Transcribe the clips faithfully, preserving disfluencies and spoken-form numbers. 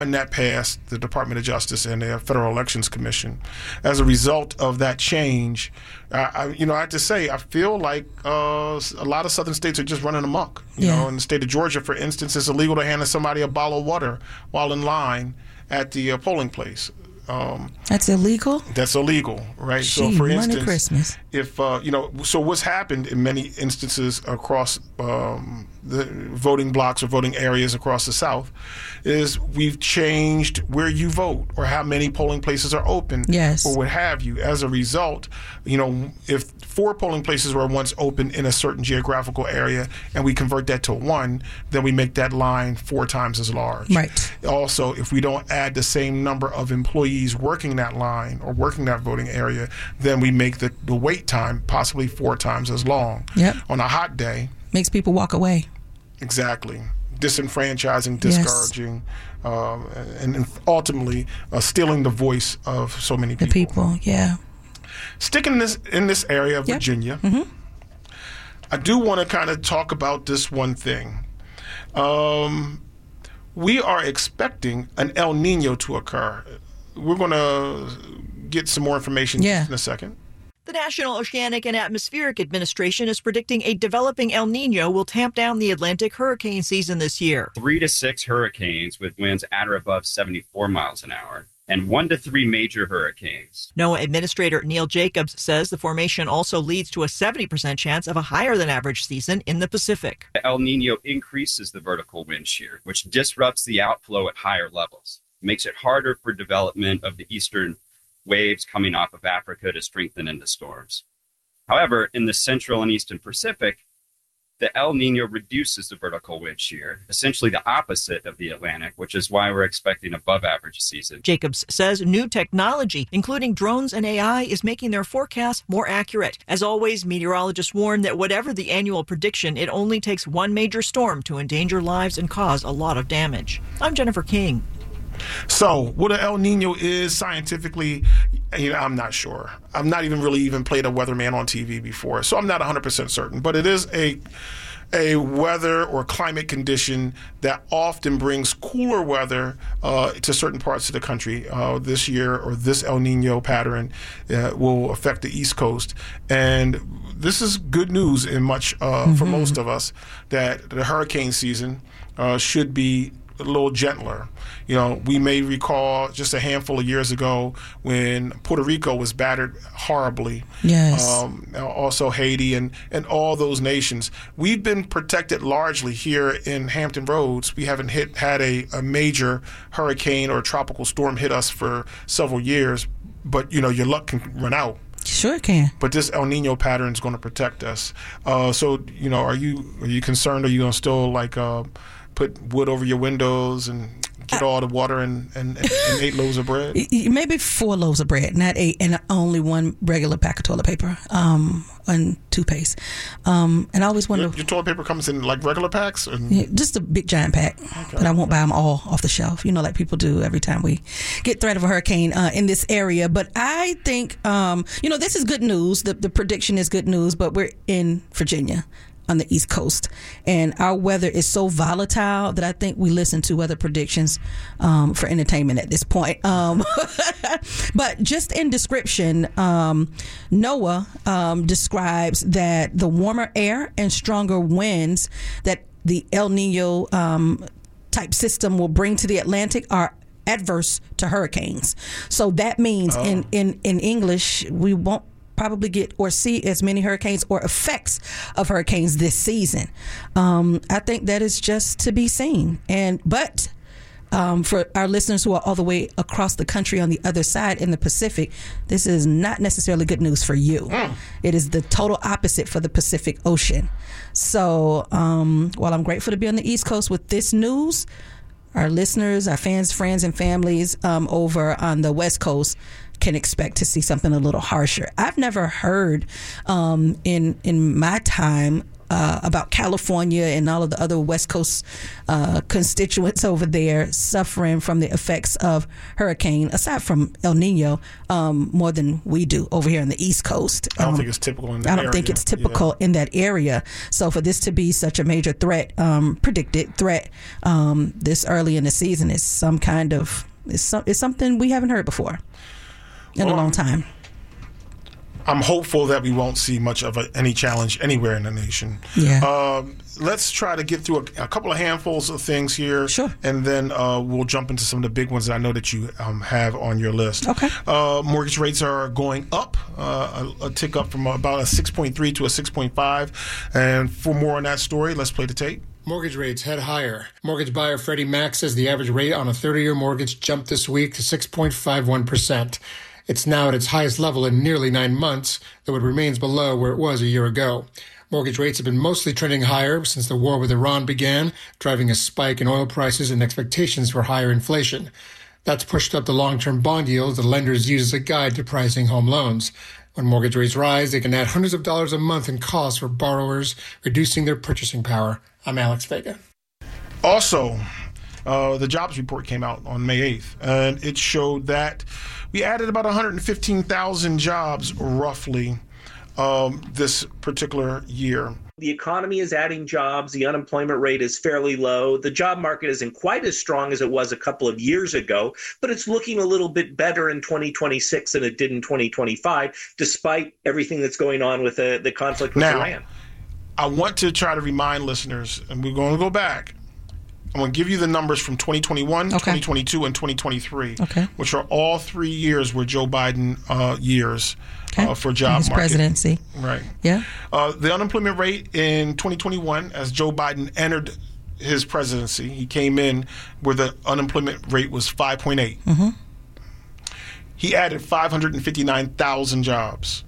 And that passed the Department of Justice and the Federal Elections Commission. As a result of that change, I, I, you know, I have to say, I feel like uh, a lot of southern states are just running amok. You yeah. know, in the state of Georgia, for instance, it's illegal to hand somebody a bottle of water while in line at the uh, polling place. Um, that's illegal? That's illegal, right? Gee, so, for Merry instance, Christmas. if, uh, you know, so what's happened in many instances across um, the voting blocks or voting areas across the South is we've changed where you vote or how many polling places are open yes. or what have you. As a result, you know, if four polling places were once open in a certain geographical area and we convert that to one, then we make that line four times as large. Right. Also, if we don't add the same number of employees working that line or working that voting area, then we make the, the wait time possibly four times as long. Yep. On a hot day. Makes people walk away. Exactly. Disenfranchising, discouraging, yes. um, and, and ultimately uh, stealing the voice of so many people. The people, yeah. Sticking this in this area of yep. Virginia, mm-hmm. I do want to kind of talk about this one thing. Um, we are expecting an El Nino to occur. We're going to get some more information yeah. in a second. The National Oceanic and Atmospheric Administration is predicting a developing El Nino will tamp down the Atlantic hurricane season this year. Three to six hurricanes with winds at or above seventy-four miles an hour, and one to three major hurricanes. NOAA Administrator Neil Jacobs says the formation also leads to a seventy percent chance of a higher than average season in the Pacific. The El Nino increases the vertical wind shear, which disrupts the outflow at higher levels, makes it harder for development of the eastern waves coming off of Africa to strengthen into storms. However, in the central and eastern Pacific, the El Nino reduces the vertical wind shear, essentially the opposite of the Atlantic, which is why we're expecting above average season. Jacobs says new technology, including drones and A I, is making their forecasts more accurate. As always, meteorologists warn that whatever the annual prediction, it only takes one major storm to endanger lives and cause a lot of damage. I'm Jennifer King. So, what an El Nino is scientifically, you know, I'm not sure. I've not even really even played a weatherman on T V before, so I'm not one hundred percent certain. But it is a a weather or climate condition that often brings cooler weather uh, to certain parts of the country. Uh, this year, or this El Nino pattern uh, will affect the East Coast. And this is good news in much uh, mm-hmm. for most of us, that the hurricane season uh, should be a little gentler. You know, we may recall just a handful of years ago when Puerto Rico was battered horribly. Yes. Um, also Haiti and, and all those nations. We've been protected largely here in Hampton Roads. We haven't hit had a, a major hurricane or tropical storm hit us for several years. But, you know, your luck can run out. Sure can. But this El Nino pattern is going to protect us. Uh, so, you know, are you are you concerned? Are you going to still, like, uh, put wood over your windows and get all the water and, and, and, and eight loaves of bread? Maybe four loaves of bread, not eight, and only one regular pack of toilet paper um, and toothpaste. Um, and I always wonder... Your, your toilet paper comes in like regular packs? And... Yeah, just a big giant pack. Okay. But I won't buy them all off the shelf, you know, like people do every time we get threat of a hurricane uh, in this area. But I think, um, you know, this is good news. The, the prediction is good news, but we're in Virginia on the East Coast, and our weather is so volatile that I think we listen to weather predictions um, for entertainment at this point. Um, but just in description, um, NOAA um, describes that the warmer air and stronger winds that the El Nino um, type system will bring to the Atlantic are adverse to hurricanes. So that means oh. in, in, in English, we won't probably get or see as many hurricanes or effects of hurricanes this season. Um, I think that is just to be seen. And but um, for our listeners who are all the way across the country on the other side in the Pacific, this is not necessarily good news for you. Mm. It is the total opposite for the Pacific Ocean. So um, while I'm grateful to be on the East Coast with this news, our listeners, our fans, friends, and families um, over on the West Coast can expect to see something a little harsher. I've never heard um, in in my time uh, about California and all of the other West Coast uh, constituents over there suffering from the effects of hurricane, aside from El Nino, um, more than we do over here on the East Coast. I don't um, think it's typical in that I don't area. think it's typical yeah. in that area. So for this to be such a major threat, um, predicted threat, um, this early in the season is some kind of, it's, some, it's something we haven't heard before in well, a long time. I'm hopeful that we won't see much of a, any challenge anywhere in the nation. Yeah. Um, let's try to get through a, a couple of handfuls of things here. Sure. And then uh, we'll jump into some of the big ones that I know that you um, have on your list. Okay. Uh, mortgage rates are going up, uh, a, a tick up from about a six point three to a six point five. And for more on that story, let's play the tape. Mortgage rates head higher. Mortgage buyer Freddie Mac says the average rate on a thirty-year mortgage jumped this week to six point five one percent. It's now at its highest level in nearly nine months, though it remains below where it was a year ago. Mortgage rates have been mostly trending higher since the war with Iran began, driving a spike in oil prices and expectations for higher inflation. That's pushed up the long-term bond yields that lenders use as a guide to pricing home loans. When mortgage rates rise, they can add hundreds of dollars a month in costs for borrowers, reducing their purchasing power. I'm Alex Vega. Also, uh, the jobs report came out on May eighth, and it showed that we added about one hundred fifteen thousand jobs, roughly, um, this particular year. The economy is adding jobs. The unemployment rate is fairly low. The job market isn't quite as strong as it was a couple of years ago, but it's looking a little bit better in twenty twenty-six than it did in twenty twenty-five, despite everything that's going on with the, the conflict with now, Iran. I want to try to remind listeners, and we're going to go back. I'm going to give you the numbers from twenty twenty-one, okay. twenty twenty-two, and twenty twenty-three, okay. which are all three years where Joe Biden uh, years okay. uh, for job His market. presidency. Right. Yeah. Uh, the unemployment rate in twenty twenty-one, as Joe Biden entered his presidency, he came in where the unemployment rate was five point eight. Mm-hmm. He added five hundred fifty-nine thousand jobs.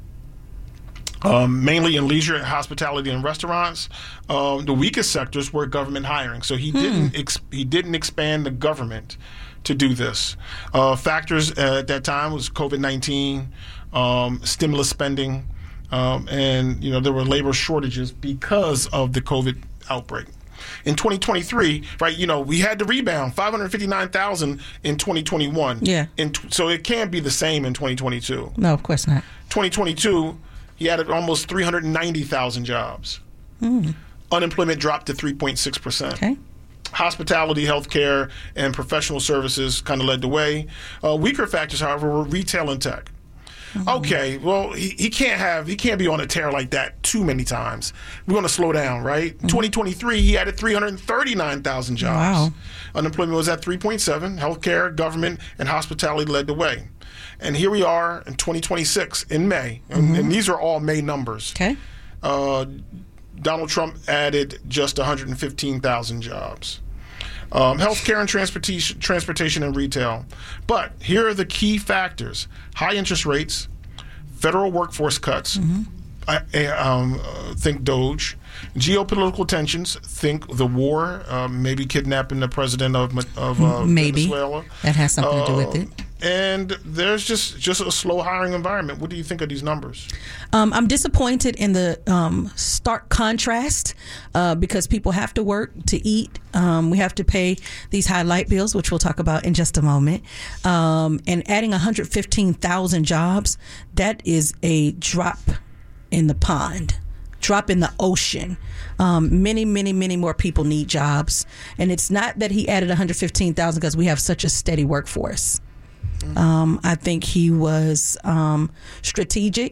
Um, mainly in leisure, hospitality, and restaurants. Um, the weakest sectors were government hiring. So he hmm. didn't ex- he didn't expand the government to do this. Uh, factors uh, at that time was COVID nineteen, um, stimulus spending, um, and you know there were labor shortages because of the COVID outbreak. In twenty twenty-three, right, you know, we had the rebound, five hundred fifty-nine thousand in twenty twenty-one. Yeah. In t- so it can't be the same in twenty twenty-two. No, of course not. twenty twenty-two. He added almost three hundred ninety thousand jobs. Mm. Unemployment dropped to three point six percent. Okay. Hospitality, healthcare, and professional services kind of led the way. Uh, weaker factors, however, were retail and tech. Mm-hmm. Okay, well, he, he can't have he can't be on a tear like that too many times. We're going to slow down, right? Mm-hmm. twenty twenty-three, he added three hundred thirty-nine thousand jobs. Wow. Unemployment was at three point seven. Healthcare, government, and hospitality led the way. And here we are in twenty twenty-six in May, mm-hmm. and, and these are all May numbers. Okay. Uh, Donald Trump added just one hundred fifteen thousand jobs. Um, healthcare and transportation, transportation and retail. But here are the key factors: high interest rates, federal workforce cuts. Mm-hmm. I, I, um, uh, think Doge. Geopolitical tensions. Think the war. Uh, maybe kidnapping the president of of uh, maybe. Venezuela. That has something uh, to do with it. And there's just, just a slow hiring environment. What do you think of these numbers? Um, I'm disappointed in the um, stark contrast uh, because people have to work to eat. Um, we have to pay these high light bills, which we'll talk about in just a moment. Um, and adding one hundred fifteen thousand jobs, that is a drop in the pond. Drop in the ocean. Um, many, many, many more people need jobs. And it's not that he added one hundred fifteen thousand because we have such a steady workforce. Um, I think he was um, strategic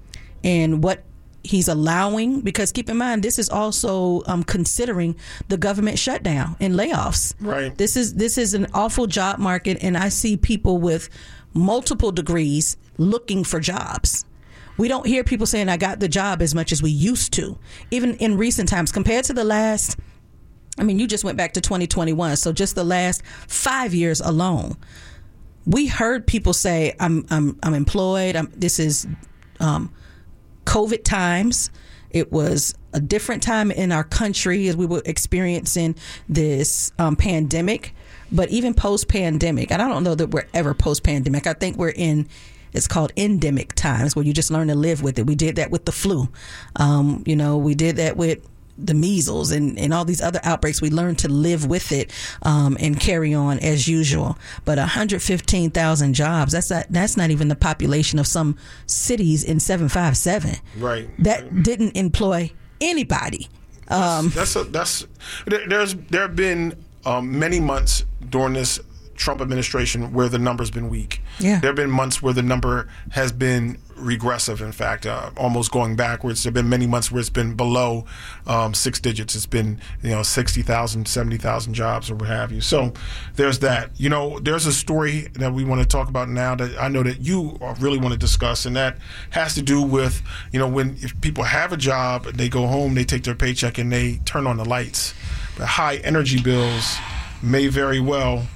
in what he's allowing, because keep in mind, this is also um, considering the government shutdown and layoffs. Right. This is this is an awful job market, and I see people with multiple degrees looking for jobs. We don't hear people saying, I got the job as much as we used to, even in recent times compared to the last. I mean, you just went back to twenty twenty-one, so just the last five years alone. We heard people say, I'm I'm I'm employed. I'm, this is um, COVID times. It was a different time in our country as we were experiencing this um, pandemic. But even post-pandemic, and I don't know that we're ever post-pandemic. I think we're in It's called endemic times, where you just learn to live with it. We did that with the flu. Um, you know, we did that with the measles and, and all these other outbreaks. We learned to live with it um, and carry on as usual. But one hundred fifteen thousand jobs, that's not, that's not even the population of some cities in seven five seven. Right. That didn't employ anybody. Um, that's a, that's there's there have been um, many months during this Trump administration where the number's been weak. Yeah. There have been months where the number has been regressive, in fact, uh, almost going backwards. There have been many months where it's been below um, six digits. It's been, you know, sixty thousand, seventy thousand jobs or what have you. So there's that. You know, there's a story that we want to talk about now that I know that you really want to discuss, and that has to do with, you know, when if people have a job, they go home, they take their paycheck, and they turn on the lights. But high energy bills may very well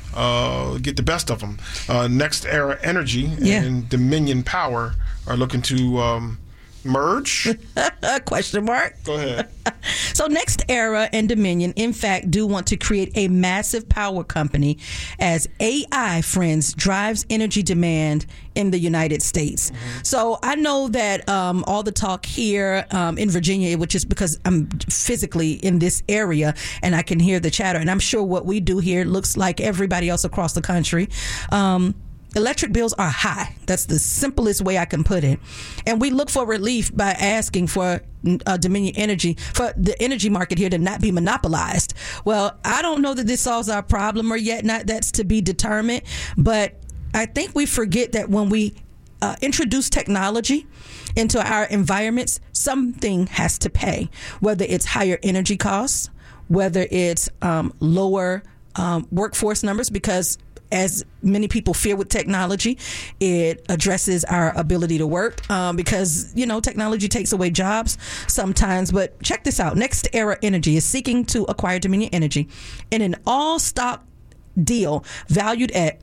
Uh, get the best of them. Uh, Next Era Energy Yeah. and Dominion Power are looking to um, merge. Question mark. Go ahead. So Next Era and Dominion, in fact, do want to create a massive power company as A I, friends, drives energy demand in the United States. Mm-hmm. So I know that um, all the talk here um, in Virginia, which is because I'm physically in this area and I can hear the chatter, and I'm sure what we do here looks like everybody else across the country. Um, Electric bills are high. That's the simplest way I can put it. And we look for relief by asking for uh, Dominion Energy, for the energy market here to not be monopolized. Well, I don't know that this solves our problem or yet not. That's to be determined. But I think we forget that when we uh, introduce technology into our environments, something has to pay, whether it's higher energy costs, whether it's um, lower um, workforce numbers, because as many people fear with technology, it addresses our ability to work um, because, you know, technology takes away jobs sometimes. But check this out. Next Era Energy is seeking to acquire Dominion Energy in an all-stock deal valued at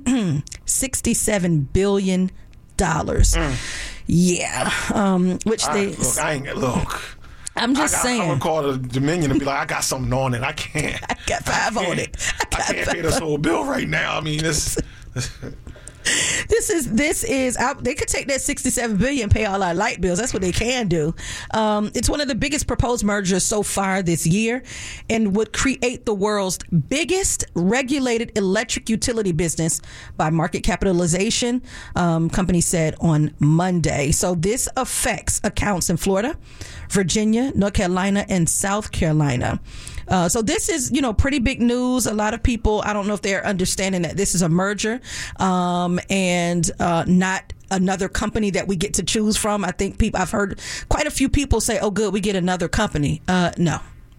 sixty-seven billion dollars. Mm. Yeah. Um, which I, they... Look, I ain't... Look... I'm just I got, saying. I'm gonna call the Dominion and be like, I got something on it. I can't. I got five I on it. I, I can't pay this whole bill right now. I mean, this. This is this is I, they could take that sixty-seven billion and pay all our light bills. That's what they can do. Um, it's one of the biggest proposed mergers so far this year, and would create the world's biggest regulated electric utility business by market capitalization. Um, company said on Monday. So this affects accounts in Florida, Virginia, North Carolina, and South Carolina. Uh, so this is, you know, pretty big news. A lot of people, I don't know if they're understanding that this is a merger um, and uh, not another company that we get to choose from. I think people, I've heard quite a few people say, oh, good, we get another company. Uh, no.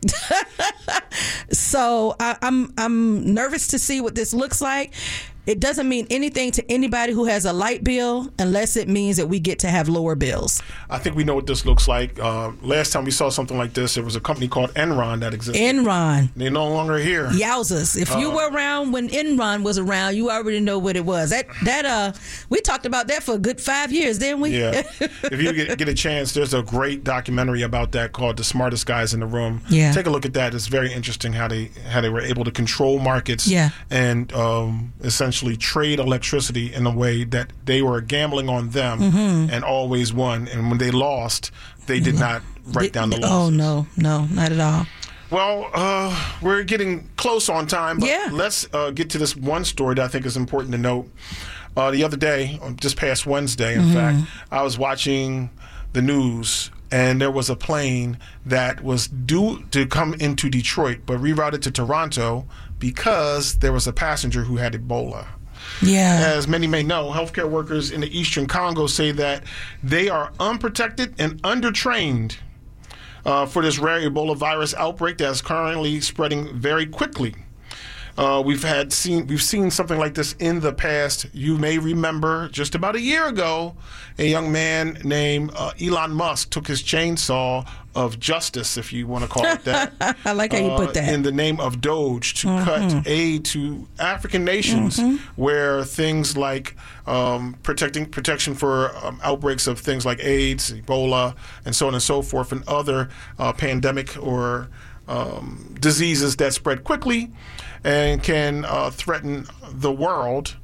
So I, I'm I'm nervous to see what this looks like. It doesn't mean anything to anybody who has a light bill unless it means that we get to have lower bills. I think we know what this looks like. Uh, last time we saw something like this, there was a company called Enron that existed. Enron. They're no longer here. Yowzers. If you uh, were around when Enron was around, you already know what it was. That, that uh, we talked about that for a good five years, didn't we? Yeah. If you get, get a chance, there's a great documentary about that called The Smartest Guys in the Room. Yeah. Take a look at that. It's very interesting how they how they were able to control markets yeah. and um, essentially trade electricity in a way that they were gambling on them mm-hmm. and always won. And when they lost, they did not write down the losses. Oh, no, no, not at all. Well, uh, we're getting close on time, but yeah. let's uh, get to this one story that I think is important to note. Uh, the other day, just past Wednesday, in mm-hmm. fact, I was watching the news, and there was a plane that was due to come into Detroit, but rerouted to Toronto because there was a passenger who had Ebola. Yeah. As many may know, healthcare workers in the Eastern Congo say that they are unprotected and undertrained uh, for this rare Ebola virus outbreak that is currently spreading very quickly. Uh, we've had seen we've seen something like this in the past. You may remember just about a year ago, a young man named uh, Elon Musk took his chainsaw of justice, if you want to call it that. I like how you uh, put that. In the name of Doge to mm-hmm. cut aid to African nations mm-hmm. where things like um, protecting protection for um, outbreaks of things like AIDS, Ebola, and so on and so forth, and other uh, pandemic or um, diseases that spread quickly and can uh, threaten the world,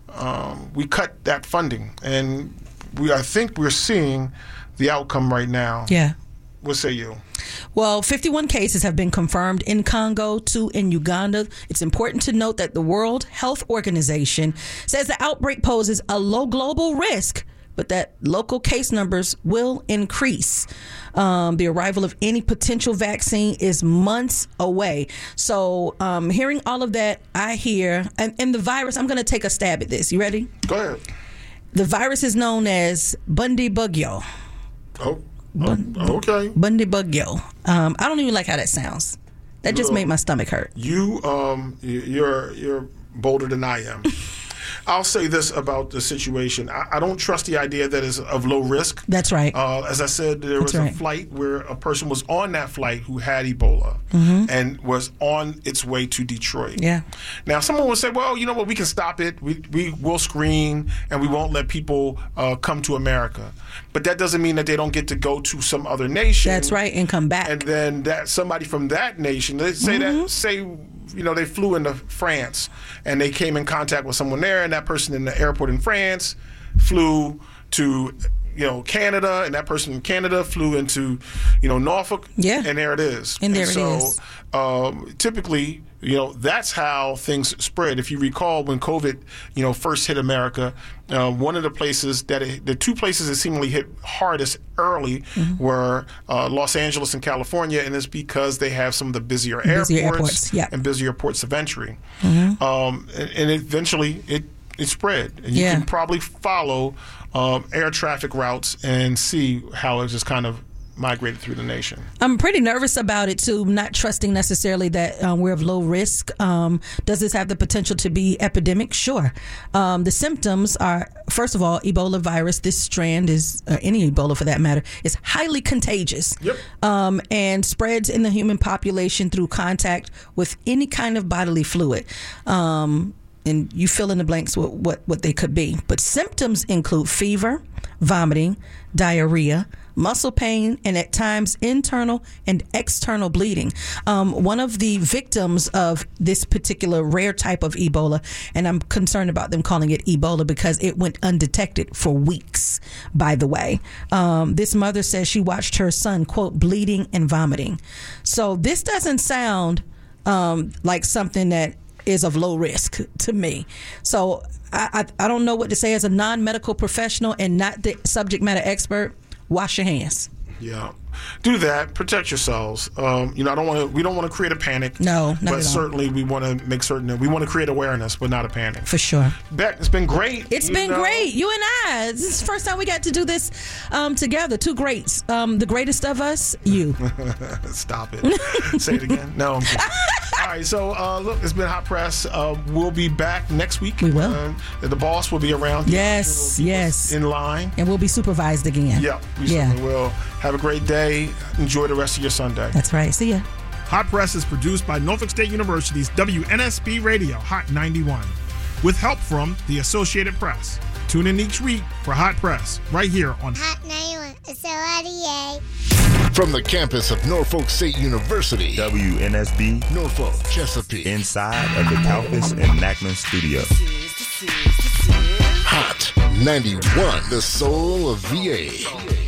um, we cut that funding, and we I think we're seeing the outcome right now. Yeah. What say you? Well, fifty-one cases have been confirmed in Congo, two in Uganda. It's important to note that the World Health Organization says the outbreak poses a low global risk, but that local case numbers will increase. Um, the arrival of any potential vaccine is months away. So um, hearing all of that, I hear, and, and the virus, I'm going to take a stab at this. You ready? Go ahead. The virus is known as Bundibugyo. Oh. Bun- oh, okay. Bundibugyo. Um, I don't even like how that sounds. That just made my stomach hurt. You, um, you're you're bolder than I am. I'll say this about the situation. I, I don't trust the idea that it's of low risk. That's right. Uh, as I said, there That's was right. a flight where a person was on that flight who had Ebola Mm-hmm. and was on its way to Detroit. Yeah. Now, someone will say, well, you know what, we can stop it. We, we will screen and we won't let people uh, come to America. But that doesn't mean that they don't get to go to some other nation. That's right, and come back. And then that somebody from that nation, let's say Mm-hmm. that, say, you know, they flew into France and they came in contact with someone there, and that person in the airport in France flew to, you know, Canada, and that person in Canada flew into, you know, Norfolk. Yeah. And there it is. And there and it so, is. Um, typically, you know, that's how things spread. If you recall when COVID, you know, first hit America, uh, one of the places that it, the two places that seemingly hit hardest early Mm-hmm. were uh, Los Angeles and California, and it's because they have some of the busier, Busier airports, airports, yeah. and busier ports of entry. Mm-hmm. Um, and, and eventually it it spread. And you Yeah. can probably follow um, air traffic routes and see how it just kind of migrated through the nation. I'm pretty nervous about it too, not trusting necessarily that um, we're of low risk. Um, does this have the potential to be epidemic? Sure. Um, the symptoms are, first of all, Ebola virus. This strand is, uh, any Ebola for that matter, is highly contagious. Yep. Um, and spreads in the human population through contact with any kind of bodily fluid. Um, and you fill in the blanks with what, what they could be. But symptoms include fever, vomiting, diarrhea, muscle pain, and at times internal and external bleeding. Um, one of the victims of this particular rare type of Ebola, and I'm concerned about them calling it Ebola because it went undetected for weeks, by the way. Um, this mother says she watched her son, quote, bleeding and vomiting. So this doesn't sound um, like something that is of low risk to me. So I, I, I don't know what to say as a non-medical professional and not the subject matter expert. Wash your hands. Yeah, do that. Protect yourselves. Um, you know, I don't want to. We don't want to create a panic. No, not but at all. certainly we want to make certain that we want to create awareness, but not a panic. For sure. Beck, it's been great. It's you been know. great. You and I. This is the first time we got to do this um, together. Two greats. Um, the greatest of us, you. Stop it. Say it again. No. I'm kidding. All right. So uh, look, it's been Hot Press. Uh, we'll be back next week. We will. Uh, the boss will be around. Yes, We'll keep yes. us in line. And we'll be supervised again. Yeah, we Yeah. certainly will. Have a great day. Enjoy the rest of your Sunday. That's right. See ya. Hot Press is produced by Norfolk State University's W N S P Radio, Hot ninety-one, with help from the Associated Press. Tune in each week for Hot Press, right here on Hot ninety-one. It's a radio. From the campus of Norfolk State University, W N S B, Norfolk, Chesapeake, inside of the Calcus and Nachman studio. Hot ninety-one, the soul of V A.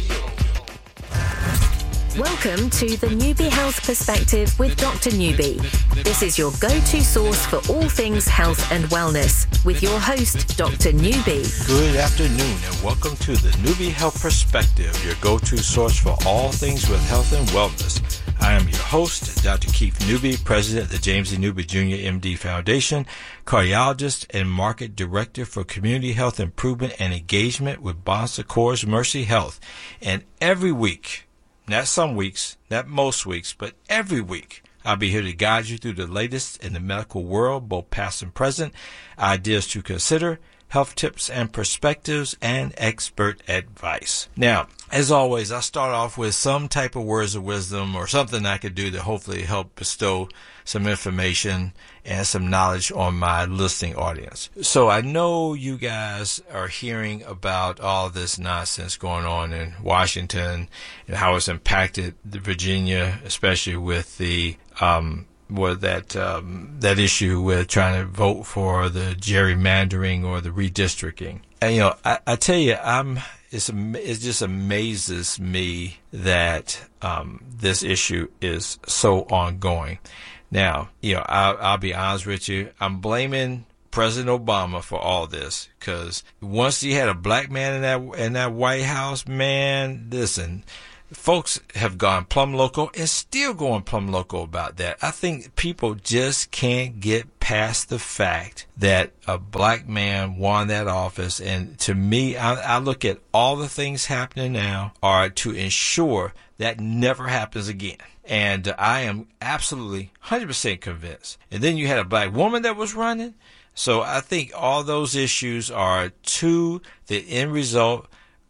Welcome to the Newbie Health Perspective with Doctor Newbie. This is your go-to source for all things health and wellness with your host, Doctor Newbie. Good afternoon and welcome to the Newbie Health Perspective, your go-to source for all things with health and wellness. I am your host, Doctor Keith Newbie, president of the James E. Newbie Junior M D Foundation, cardiologist and market director for community health improvement and engagement with Bon Secours Mercy Health. And every week, not some weeks, not most weeks, but every week, I'll be here to guide you through the latest in the medical world, both past and present, ideas to consider, health tips and perspectives, and expert advice. Now, as always, I start off with some type of words of wisdom or something I could do to hopefully help bestow some information and some knowledge on my listening audience. So I know you guys are hearing about all this nonsense going on in Washington and how it's impacted Virginia, especially with the um, with that um, that issue with trying to vote for the gerrymandering or the redistricting. And, you know, I, I tell you, I'm it's it just amazes me that um, this issue is so ongoing. Now, you know, I'll, I'll be honest with you. I'm blaming President Obama for all this, because once you had a black man in that in that White House, man, listen, folks have gone plumb loco and still going plumb loco about that. I think people just can't get past the fact that a black man won that office. And to me, I, I look at all the things happening now are to ensure that never happens again. And uh, I am absolutely one hundred percent convinced. And then you had a black woman that was running. So I think all those issues are to the end result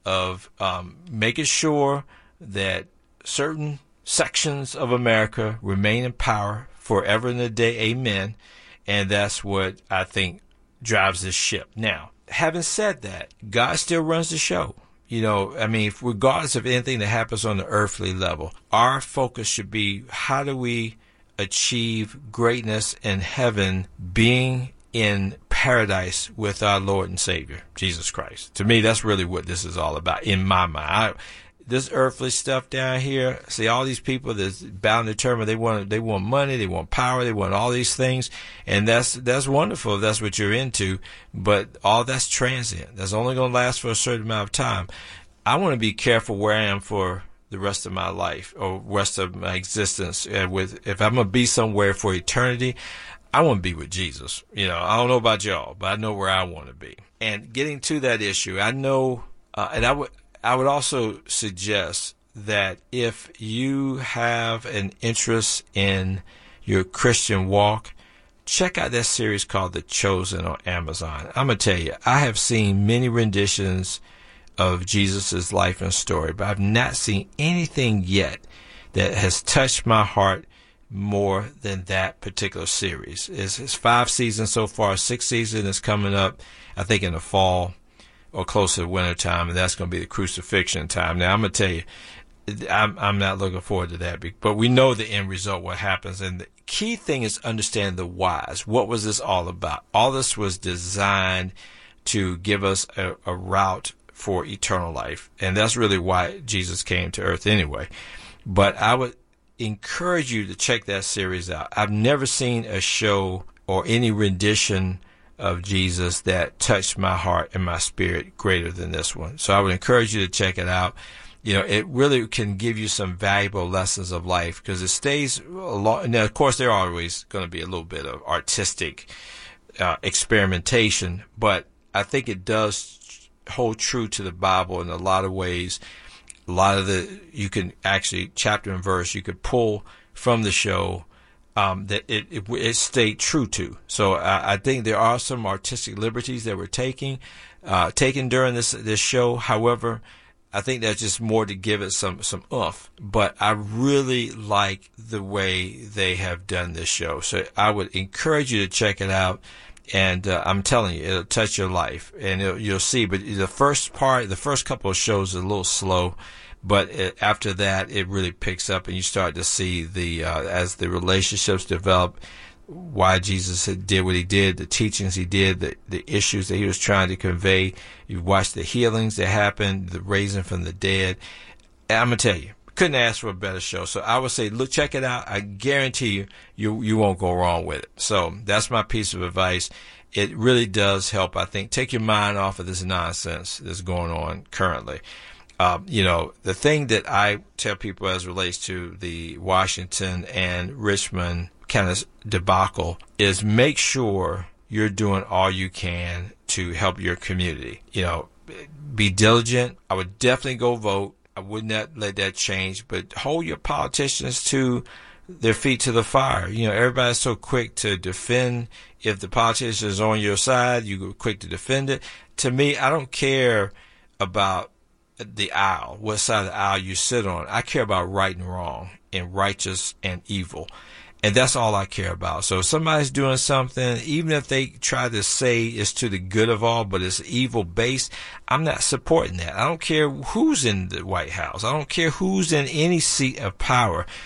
of um, making sure that certain sections of America remain in power forever and a day. Amen. And that's what I think drives this ship. Now, having said that, God still runs the show. You know, I mean, regardless of anything that happens on the earthly level, our focus should be, how do we achieve greatness in heaven, being in paradise with our Lord and Savior, Jesus Christ. To me, that's really what this is all about in my mind. I, this earthly stuff down here, see all these people that's bound and determined, they want they want money, they want power, they want all these things, and that's that's wonderful if that's what you're into, but all that's transient. That's only going to last for a certain amount of time. I want to be careful where I am for the rest of my life or rest of my existence. Uh, with if I'm going to be somewhere for eternity, I want to be with Jesus. You know, I don't know about y'all, but I know where I want to be. And getting to that issue, I know, uh, and I would, I would also suggest that if you have an interest in your Christian walk, check out that series called The Chosen on Amazon. I'm going to tell you, I have seen many renditions of Jesus' life and story, but I've not seen anything yet that has touched my heart more than that particular series. It's, it's five seasons so far. Sixth season is coming up, I think, in the fall or closer to winter time, and that's going to be the crucifixion time. Now, I'm going to tell you, I'm, I'm not looking forward to that, but we know the end result, what happens. And the key thing is understand the whys. What was this all about? All this was designed to give us a, a route for eternal life, and that's really why Jesus came to earth anyway. But I would encourage you to check that series out. I've never seen a show or any rendition of Jesus that touched my heart and my spirit greater than this one. So I would encourage you to check it out. You know, it really can give you some valuable lessons of life, because it stays a lot. Now, of course, there are always going to be a little bit of artistic uh, experimentation, but I think it does hold true to the Bible in a lot of ways. A lot of the, you can actually, chapter and verse, you could pull from the show um, that it, it, it stayed true to. So I, I think there are some artistic liberties that we're taking, uh, taken during this, this show. However, I think that's just more to give it some, some oomph. But I really like the way they have done this show. So I would encourage you to check it out. And uh, I'm telling you, it'll touch your life, and it'll, you'll see. But the first part, the first couple of shows are a little slow, but it, after that, it really picks up, and you start to see the uh, as the relationships develop, why Jesus did what he did, the teachings he did, the, the issues that he was trying to convey. You watch the healings that happened, the raising from the dead. And I'm gonna tell you, couldn't ask for a better show. So I would say, look, check it out. I guarantee you, you, you won't go wrong with it. So that's my piece of advice. It really does help, I think, take your mind off of this nonsense that's going on currently. Um, you know, the thing that I tell people as it relates to the Washington and Richmond kind of debacle is make sure you're doing all you can to help your community. You know, be diligent. I would definitely go vote. I would not let that change, but hold your politicians to their feet to the fire. You know, everybody's so quick to defend. If the politician is on your side, you're quick to defend it. To me, I don't care about the aisle, what side of the aisle you sit on. I care about right and wrong and righteous and evil. And that's all I care about. So if somebody's doing something, even if they try to say it's to the good of all, but it's evil based, I'm not supporting that. I don't care who's in the White House. I don't care who's in any seat of power.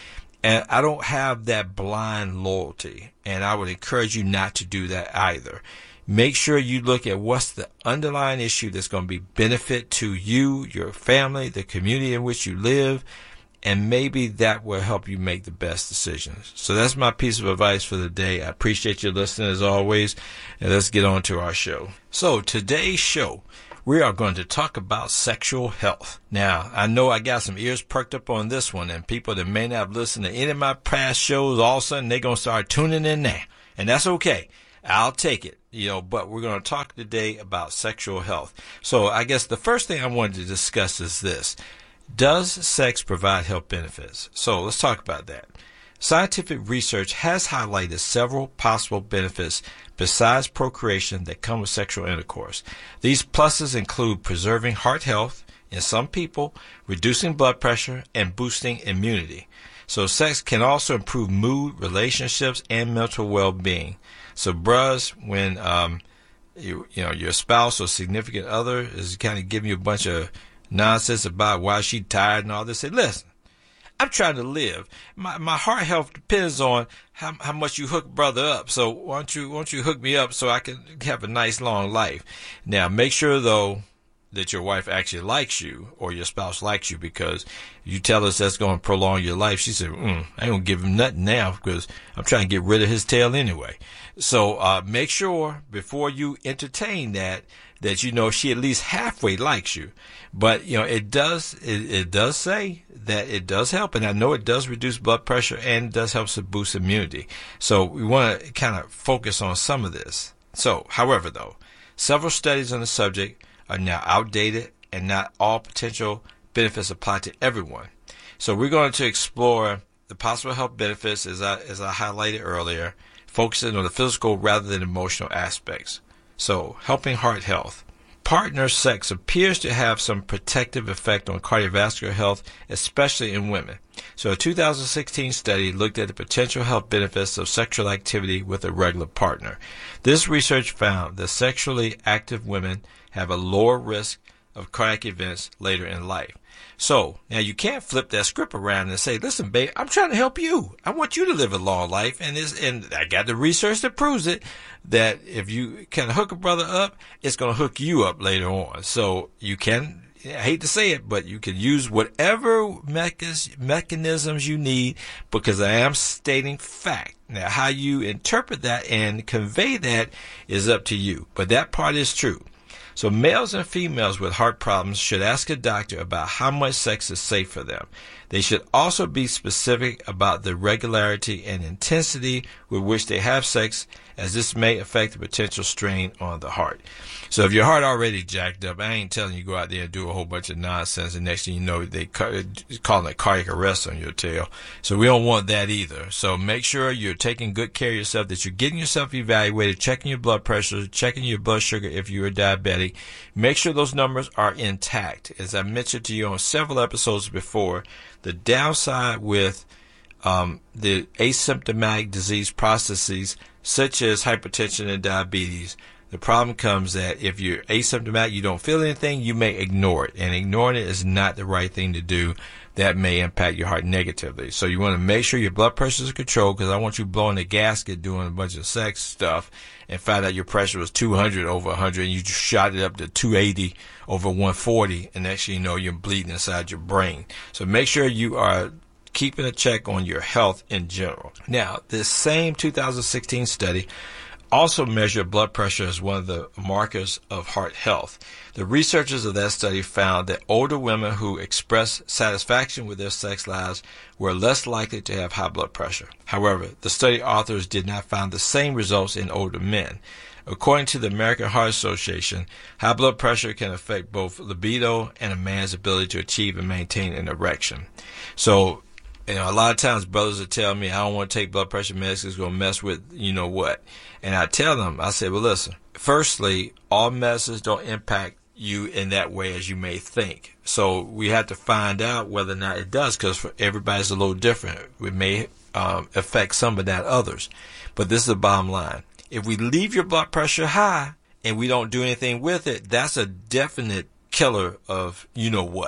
And I don't have that blind loyalty, and I would encourage you not to do that either. Make sure you look at what's the underlying issue that's going to be benefit to you, your family, the community in which you live, and maybe that will help you make the best decisions. So that's my piece of advice for the day. I appreciate you listening as always, and let's get on to our show. So today's show, we are going to talk about sexual health. Now, I know I got some ears perked up on this one, and people that may not have listened to any of my past shows, all of a sudden they're going to start tuning in now, and that's okay. I'll take it, you know, but we're going to talk today about sexual health. So I guess the first thing I wanted to discuss is this. Does sex provide health benefits? So let's talk about that. Scientific research has highlighted several possible benefits besides procreation that come with sexual intercourse. These pluses include preserving heart health in some people, reducing blood pressure, and boosting immunity. So sex can also improve mood, relationships, and mental well-being. So, bros, when um, you you know your spouse or significant other is kind of giving you a bunch of nonsense about why she's tired and all this, say, listen, I'm trying to live. My my heart health depends on how how much you hook brother up. So why don't you why don't you hook me up so I can have a nice long life? Now, make sure though that your wife actually likes you or your spouse likes you, because you tell us that's going to prolong your life. She said, mm, I ain't going to give him nothing now because I'm trying to get rid of his tail anyway. So uh, make sure before you entertain that, that you know she at least halfway likes you. But, you know, it does it, it does say that it does help, and I know it does reduce blood pressure and it does help to boost immunity. So we want to kind of focus on some of this. So, however, though, several studies on the subject are now outdated, and not all potential benefits apply to everyone. So we're going to explore the possible health benefits, as I, as I highlighted earlier, focusing on the physical rather than emotional aspects. So, helping heart health. Partner sex appears to have some protective effect on cardiovascular health, especially in women. So a two thousand sixteen study looked at the potential health benefits of sexual activity with a regular partner. This research found that sexually active women have a lower risk of cardiac events later in life. So, now you can't flip that script around and say, listen, babe, I'm trying to help you. I want you to live a long life. And this, and I got the research that proves it, that if you can hook a brother up, it's going to hook you up later on. So you can, I hate to say it, but you can use whatever mechas, mechanisms you need, because I am stating fact. Now, how you interpret that and convey that is up to you. But that part is true. So males and females with heart problems should ask a doctor about how much sex is safe for them. They should also be specific about the regularity and intensity with which they have sex, as this may affect the potential strain on the heart. So if your heart already jacked up, I ain't telling you go out there and do a whole bunch of nonsense, and next thing you know, they calling it cardiac arrest on your tail. So we don't want that either. So make sure you're taking good care of yourself, that you're getting yourself evaluated, checking your blood pressure, checking your blood sugar if you're diabetic. Make sure those numbers are intact. As I mentioned to you on several episodes before, the downside with um, the asymptomatic disease processes such as hypertension and diabetes, the problem comes that if you're asymptomatic, you don't feel anything, you may ignore it. And ignoring it is not the right thing to do. That may impact your heart negatively. So you want to make sure your blood pressure is controlled, because I want you blowing the gasket doing a bunch of sex stuff and find out your pressure was two hundred over one hundred and you just shot it up to two eighty over one forty, and next thing you know, you're bleeding inside your brain. So make sure you are keeping a check on your health in general. Now, this same two thousand sixteen study also measured blood pressure as one of the markers of heart health. The researchers of that study found that older women who expressed satisfaction with their sex lives were less likely to have high blood pressure. However, the study authors did not find the same results in older men. According to the American Heart Association, high blood pressure can affect both libido and a man's ability to achieve and maintain an erection. So, you know, a lot of times brothers will tell me, I don't want to take blood pressure medicine, it's going to mess with you know what. And I tell them, I say, well, listen, firstly, all medicines don't impact you in that way as you may think. So we have to find out whether or not it does, because for everybody's a little different. It may um, affect some but not others. But this is the bottom line. If we leave your blood pressure high and we don't do anything with it, that's a definite killer of you know what.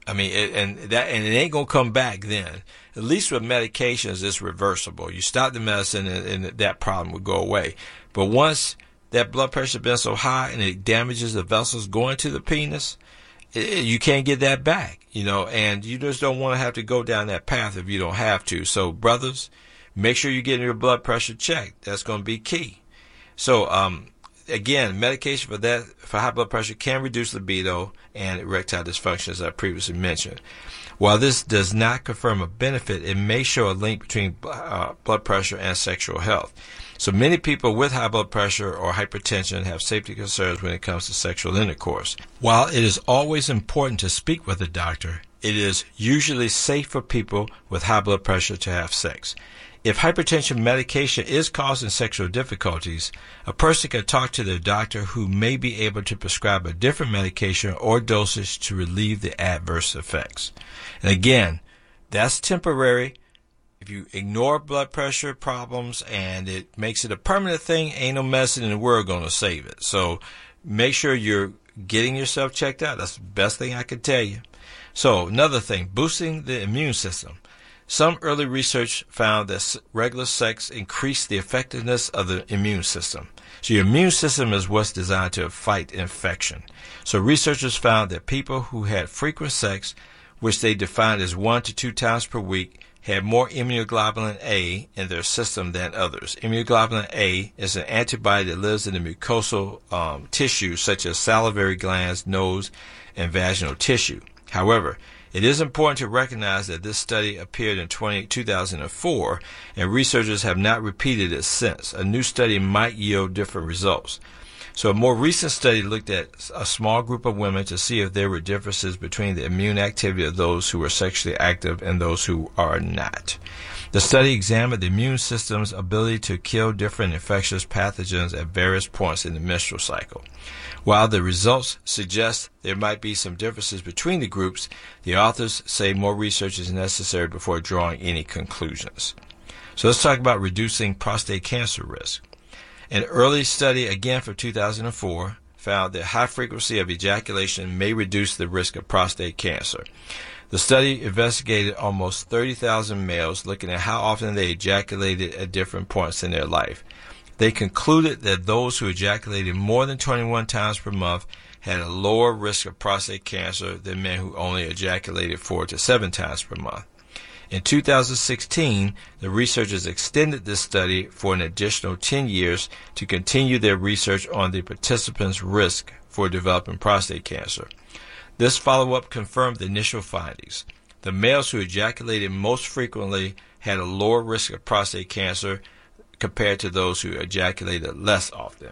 I mean, it, and that and it ain't gonna come back then. At least with medications, it's reversible. You stop the medicine, and, and that problem would go away. But once that blood pressure has been so high and it damages the vessels going to the penis, it, it, you can't get that back. You know, and you just don't want to have to go down that path if you don't have to. So, brothers, make sure you're getting your blood pressure checked. That's going to be key. So, um, again, medication for that, for high blood pressure, can reduce libido and erectile dysfunction, as I previously mentioned. While this does not confirm a benefit, it may show a link between uh, blood pressure and sexual health. So many people with high blood pressure or hypertension have safety concerns when it comes to sexual intercourse. While it is always important to speak with a doctor, it is usually safe for people with high blood pressure to have sex. If hypertension medication is causing sexual difficulties, a person can talk to their doctor, who may be able to prescribe a different medication or dosage to relieve the adverse effects. And again, that's temporary. If you ignore blood pressure problems and it makes it a permanent thing, ain't no medicine in the world going to save it. So make sure you're getting yourself checked out. That's the best thing I can tell you. So another thing, boosting the immune system. Some early research found that regular sex increased the effectiveness of the immune system. So your immune system is what's designed to fight infection. So researchers found that people who had frequent sex, which they defined as one to two times per week, had more immunoglobulin A in their system than others. Immunoglobulin A is an antibody that lives in the mucosal um, tissue, such as salivary glands, nose, and vaginal tissue. However, it is important to recognize that this study appeared in two thousand four, and researchers have not repeated it since. A new study might yield different results. So a more recent study looked at a small group of women to see if there were differences between the immune activity of those who were sexually active and those who are not. The study examined the immune system's ability to kill different infectious pathogens at various points in the menstrual cycle. While the results suggest there might be some differences between the groups, the authors say more research is necessary before drawing any conclusions. So let's talk about reducing prostate cancer risk. An early study, again from two thousand four, found that high frequency of ejaculation may reduce the risk of prostate cancer. The study investigated almost thirty thousand males, looking at how often they ejaculated at different points in their life. They concluded that those who ejaculated more than twenty-one times per month had a lower risk of prostate cancer than men who only ejaculated four to seven times per month. In two thousand sixteen, the researchers extended this study for an additional ten years to continue their research on the participants' risk for developing prostate cancer. This follow-up confirmed the initial findings. The males who ejaculated most frequently had a lower risk of prostate cancer compared to those who ejaculated less often.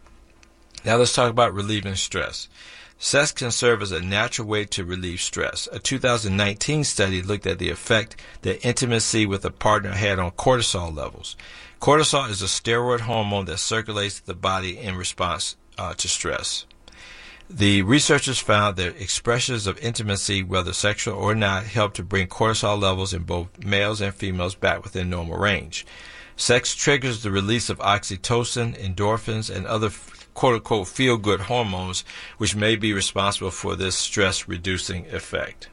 Now let's talk about relieving stress. Sex can serve as a natural way to relieve stress. A two thousand nineteen study looked at the effect that intimacy with a partner had on cortisol levels. Cortisol is a steroid hormone that circulates the body in response uh, to stress. The researchers found that expressions of intimacy, whether sexual or not, help to bring cortisol levels in both males and females back within normal range. Sex triggers the release of oxytocin, endorphins, and other quote-unquote feel-good hormones, which may be responsible for this stress-reducing effect.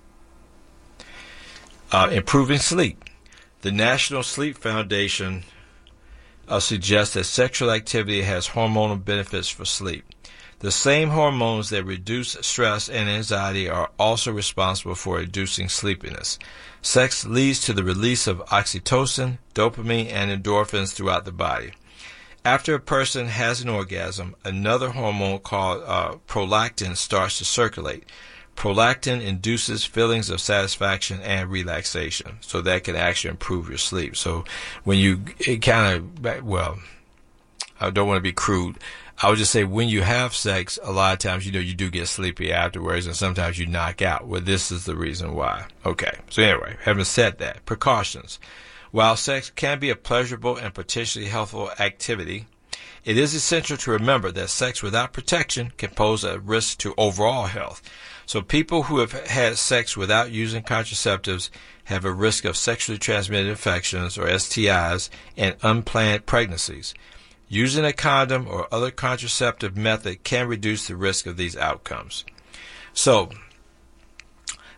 Uh, improving sleep. The National Sleep Foundation uh, suggests that sexual activity has hormonal benefits for sleep. The same hormones that reduce stress and anxiety are also responsible for reducing sleepiness. Sex leads to the release of oxytocin, dopamine, and endorphins throughout the body. After a person has an orgasm, another hormone called uh, prolactin starts to circulate. Prolactin induces feelings of satisfaction and relaxation, so that can actually improve your sleep. So when you kind of, well, I don't want to be crude. I would just say when you have sex, a lot of times, you know, you do get sleepy afterwards, and sometimes you knock out. Well, this is the reason why. Okay, so anyway, having said that, precautions. While sex can be a pleasurable and potentially helpful activity, it is essential to remember that sex without protection can pose a risk to overall health. So people who have had sex without using contraceptives have a risk of sexually transmitted infections, or S T Is, and unplanned pregnancies. Using a condom or other contraceptive method can reduce the risk of these outcomes. So,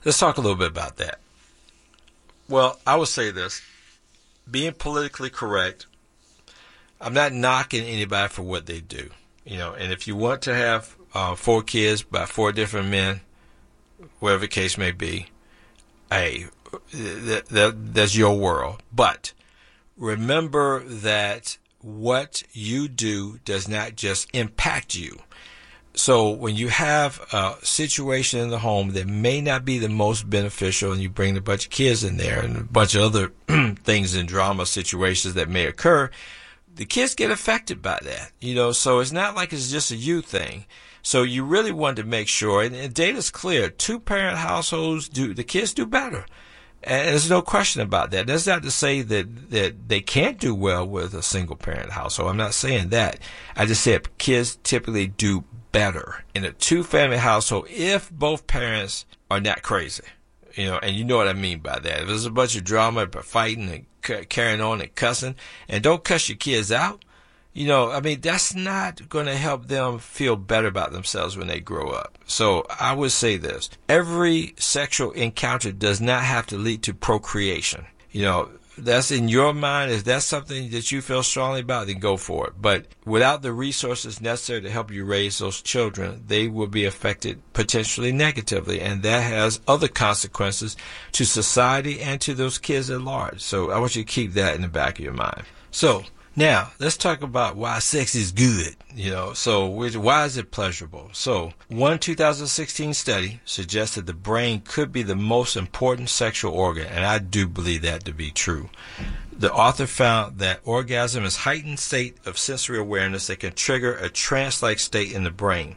Let's talk a little bit about that. Well, I would say this. Being politically correct, I'm not knocking anybody for what they do. You know, and if you want to have uh, four kids by four different men, whatever the case may be, hey, that, that, that's your world. But remember that what you do does not just impact you. So when you have a situation in the home that may not be the most beneficial, and you bring a bunch of kids in there and a bunch of other things and drama situations that may occur, the kids get affected by that. You know, so it's not like it's just a you thing. So you really want to make sure, and the data's clear, two-parent households do, the kids do better. And there's no question about that. That's not to say that, that they can't do well with a single-parent household. I'm not saying that. I just said kids typically do better in a two-family household if both parents are not crazy. You know, and you know what I mean by that. If there's a bunch of drama, fighting and c- carrying on and cussing, and don't cuss your kids out, you know, I mean, that's not going to help them feel better about themselves when they grow up. So I would say this. Every sexual encounter does not have to lead to procreation. You know, that's in your mind. If that's something that you feel strongly about, then go for it. But without the resources necessary to help you raise those children, they will be affected potentially negatively. And that has other consequences to society and to those kids at large. So I want you to keep that in the back of your mind. So now, let's talk about why sex is good, you know, so why is it pleasurable? So, one two thousand sixteen study suggested the brain could be the most important sexual organ, and I do believe that to be true. The author found that orgasm is a heightened state of sensory awareness that can trigger a trance-like state in the brain.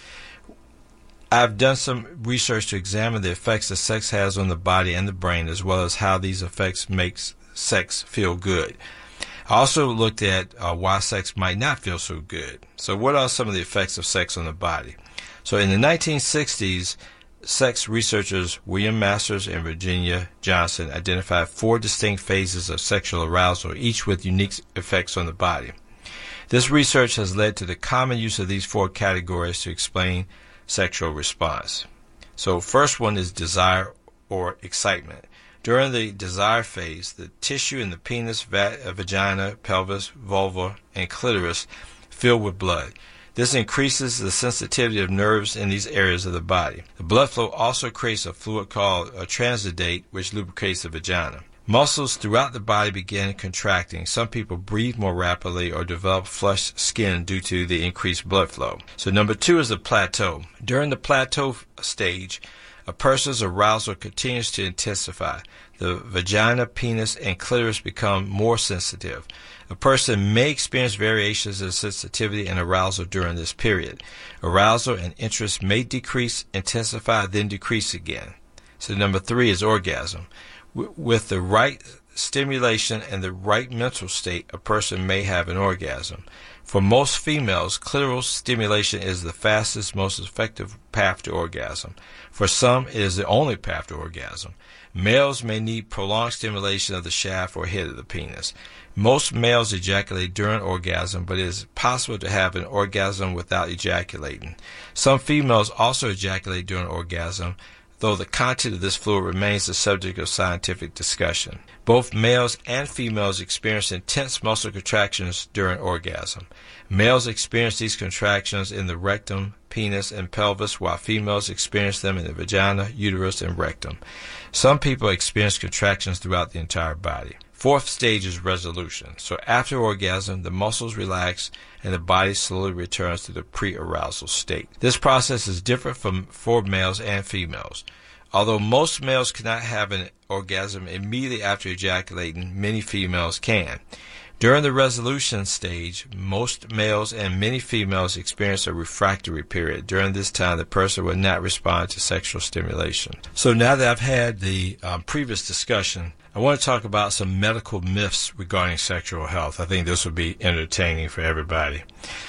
I've done some research to examine the effects that sex has on the body and the brain, as well as how these effects make sex feel good. I also looked at uh, why sex might not feel so good. So what are some of the effects of sex on the body? So in the nineteen sixties, sex researchers William Masters and Virginia Johnson identified four distinct phases of sexual arousal, each with unique effects on the body. This research has led to the common use of these four categories to explain sexual response. So first one is desire or excitement. During the desire phase, the tissue in the penis, va- vagina, pelvis, vulva, and clitoris fill with blood. This increases the sensitivity of nerves in these areas of the body. The blood flow also creates a fluid called a transudate, which lubricates the vagina. Muscles throughout the body begin contracting. Some people breathe more rapidly or develop flushed skin due to the increased blood flow. So number two is the plateau. During the plateau stage, a person's arousal continues to intensify. The vagina, penis, and clitoris become more sensitive. A person may experience variations in sensitivity and arousal during this period. Arousal and interest may decrease, intensify, then decrease again. So number three is orgasm. W- with the right stimulation and the right mental state, a person may have an orgasm. For most females, clitoral stimulation is the fastest, most effective path to orgasm. For some, it is the only path to orgasm. Males may need prolonged stimulation of the shaft or head of the penis. Most males ejaculate during orgasm, but it is possible to have an orgasm without ejaculating. Some females also ejaculate during orgasm, though the content of this fluid remains the subject of scientific discussion. Both males and females experience intense muscle contractions during orgasm. Males experience these contractions in the rectum, penis, and pelvis, while females experience them in the vagina, uterus, and rectum. Some people experience contractions throughout the entire body. Fourth stage is resolution. So after orgasm, the muscles relax and the body slowly returns to the pre-arousal state. This process is different from for males and females. Although most males cannot have an orgasm immediately after ejaculating, many females can. During the resolution stage, most males and many females experience a refractory period. During this time, the person will not respond to sexual stimulation. So now that I've had the um, previous discussion, I want to talk about some medical myths regarding sexual health. I think this will be entertaining for everybody.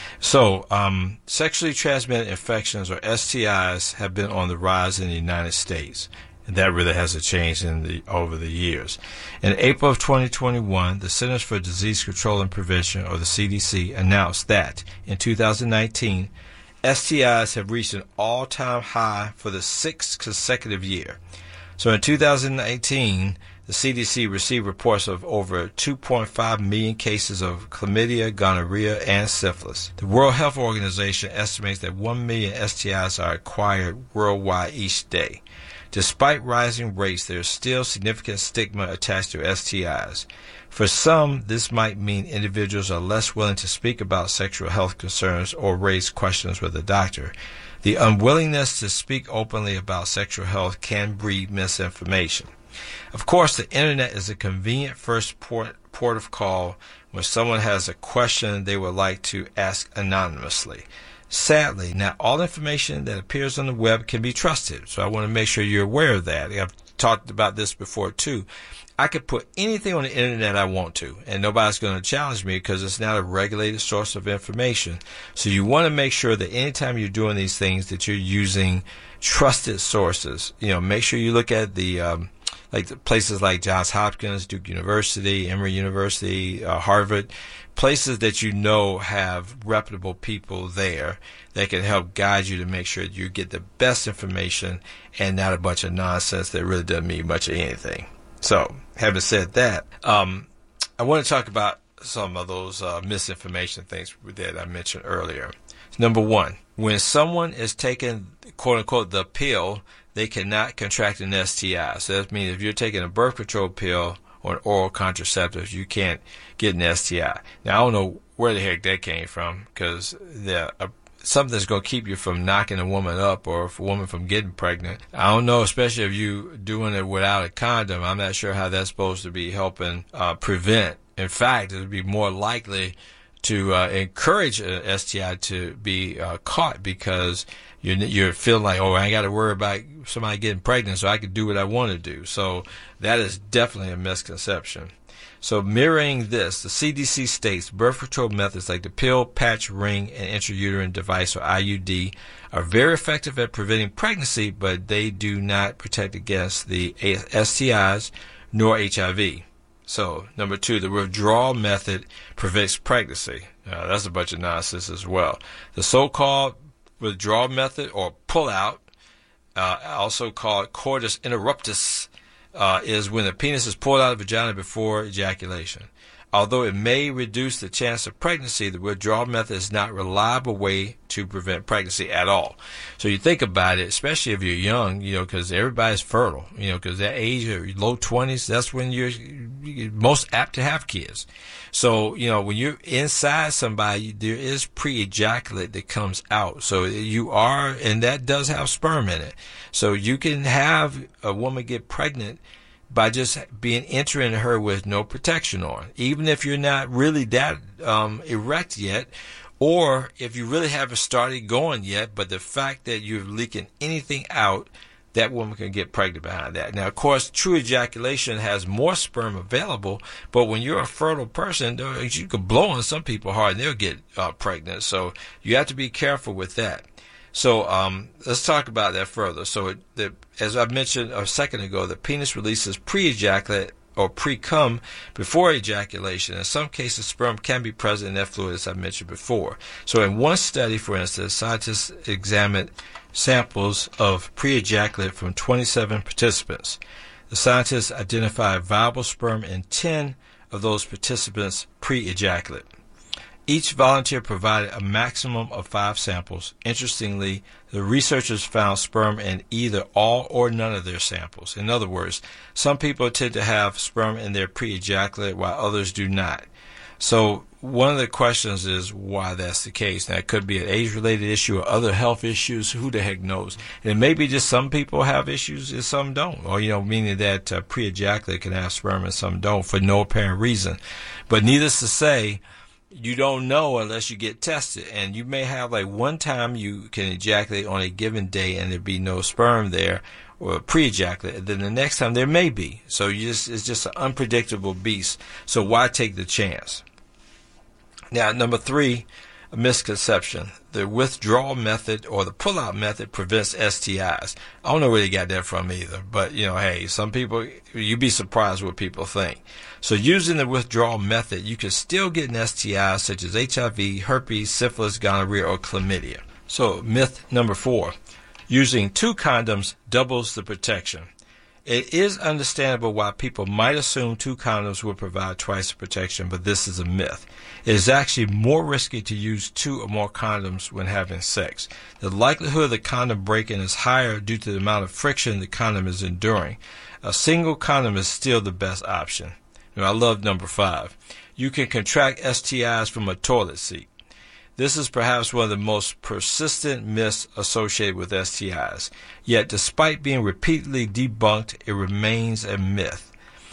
So, um, sexually transmitted infections, or S T Is, have been on the rise in the United States. And that really hasn't changed in the, over the years. In April of twenty twenty-one, the Centers for Disease Control and Prevention, or the C D C, announced that in two thousand nineteen, S T Is have reached an all-time high for the sixth consecutive year. So in two thousand nineteen, the C D C received reports of over two point five million cases of chlamydia, gonorrhea, and syphilis. The World Health Organization estimates that one million S T Is are acquired worldwide each day. Despite rising rates, there is still significant stigma attached to S T Is. For some, this might mean individuals are less willing to speak about sexual health concerns or raise questions with a doctor. The unwillingness to speak openly about sexual health can breed misinformation. Of course, the internet is a convenient first port, port of call when someone has a question they would like to ask anonymously. Sadly, not all information that appears on the web can be trusted, so I want to make sure you're aware of that. I've talked about this before, too. I could put anything on the internet I want to, and nobody's going to challenge me because it's not a regulated source of information. So you want to make sure that anytime you're doing these things that you're using trusted sources. You know, make sure you look at the um, like the places like Johns Hopkins, Duke University, Emory University, uh, Harvard, places that you know have reputable people there that can help guide you to make sure you get the best information and not a bunch of nonsense that really doesn't mean much of anything. So, having said that, um, I want to talk about some of those uh, misinformation things that I mentioned earlier. Number one, when someone is taking, quote unquote, the pill, they cannot contract an S T I. So that means if you're taking a birth control pill or an oral contraceptive, you can't get an S T I. Now, I don't know where the heck that came from, because the uh, something that's going to keep you from knocking a woman up or a woman from getting pregnant. I don't know, especially if you doing it without a condom. I'm not sure how that's supposed to be helping uh, prevent. In fact, it would be more likely to uh, encourage an S T I to be uh, caught, because you're, you're feeling like, oh, I ain't got to worry about somebody getting pregnant, so I can do what I want to do. So that is definitely a misconception. So mirroring this, the C D C states birth control methods like the pill, patch, ring, and intrauterine device, or I U D, are very effective at preventing pregnancy, but they do not protect against the S T Is nor H I V. So, number two, the withdrawal method prevents pregnancy. Uh, that's a bunch of nonsense as well. The so-called withdrawal method, or pull-out, uh, also called coitus interruptus, uh, is when the penis is pulled out of the vagina before ejaculation. Although it may reduce the chance of pregnancy, the withdrawal method is not a reliable way to prevent pregnancy at all. So you think about it, especially if you're young, you know, because everybody's fertile, you know, because that age, low twenties, that's when you're most apt to have kids. So, you know, when you're inside somebody, there is pre-ejaculate that comes out. So you are, and that does have sperm in it. So you can have a woman get pregnant by just being entering her with no protection on, even if you're not really that um, erect yet, or if you really haven't started going yet, but the fact that you're leaking anything out, that woman can get pregnant behind that. Now, of course, true ejaculation has more sperm available, but when you're a fertile person, you can blow on some people hard and they'll get uh, pregnant. So you have to be careful with that. So um, let's talk about that further. So it, the, as I mentioned a second ago, the penis releases pre-ejaculate or pre-cum before ejaculation. In some cases, sperm can be present in that fluid, as I mentioned before. So in one study, for instance, scientists examined samples of pre-ejaculate from twenty-seven participants. The scientists identified viable sperm in ten of those participants pre-ejaculate. Each volunteer provided a maximum of five samples. Interestingly, the researchers found sperm in either all or none of their samples. In other words, some people tend to have sperm in their pre-ejaculate while others do not. So one of the questions is why that's the case. Now, it could be an age-related issue or other health issues. Who the heck knows? And maybe just some people have issues and some don't. Or, you know, meaning that uh, pre-ejaculate can have sperm and some don't for no apparent reason. But needless to say, you don't know unless you get tested. And you may have like one time you can ejaculate on a given day and there be no sperm there or pre-ejaculate. And then the next time there may be. So you just it's just an unpredictable beast. So why take the chance? Now, number three, a misconception. The withdrawal method or the pull-out method prevents S T Is. I don't know where they got that from either. But, you know, hey, some people, you'd be surprised what people think. So using the withdrawal method, you can still get an S T I such as H I V, herpes, syphilis, gonorrhea, or chlamydia. So myth number four, using two condoms doubles the protection. It is understandable why people might assume two condoms will provide twice the protection, but this is a myth. It is actually more risky to use two or more condoms when having sex. The likelihood of the condom breaking is higher due to the amount of friction the condom is enduring. A single condom is still the best option. Now, I love number five. You can contract S T Is from a toilet seat. This is perhaps one of the most persistent myths associated with S T Is. Yet, despite being repeatedly debunked, it remains a myth.